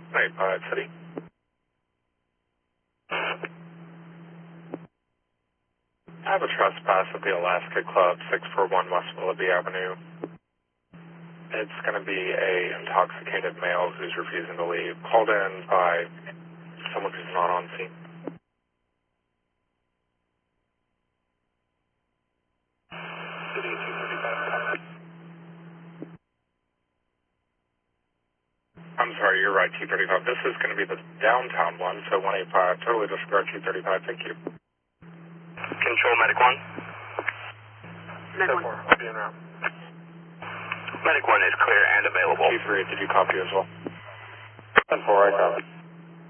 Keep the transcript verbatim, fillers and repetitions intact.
nine eight five, City. I have a trespass at the Alaska Club, six four one West Willoughby Avenue. It's going to be a intoxicated male who's refusing to leave, called in by someone who's not on scene. I'm sorry, you're right, two thirty-five. This is going to be the downtown one, so one eight five. Totally disregard two thirty-five. Thank you. Control Medic one. Medic one. I'll be in route. Medic one is clear and available. T three, did you copy as well? ten four, I copy.